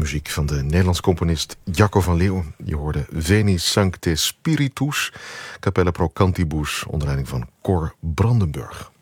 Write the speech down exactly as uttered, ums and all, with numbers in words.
muziek van de Nederlands componist Jacco van Leeuw. Je hoorde Veni Sancte Spiritus, Capella Pro Cantibus, onder leiding van Cor Brandenburg.